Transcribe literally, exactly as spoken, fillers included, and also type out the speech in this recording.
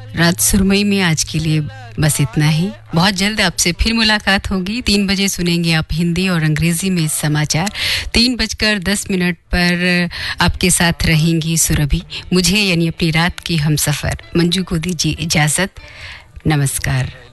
रात सुरमई में आज के लिए बस इतना ही। बहुत जल्द आपसे फिर मुलाकात होगी। तीन बजे सुनेंगे आप हिंदी और अंग्रेजी में समाचार। तीन बजकर दस मिनट पर आपके साथ रहेंगी सुरभि। मुझे यानी अपनी रात की हमसफर मंजू को दीजिए इजाज़त। नमस्कार।